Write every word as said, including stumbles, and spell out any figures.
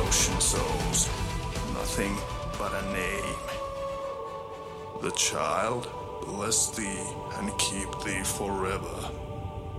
ocean souls, nothing but a name. The child bless thee and keep thee forever.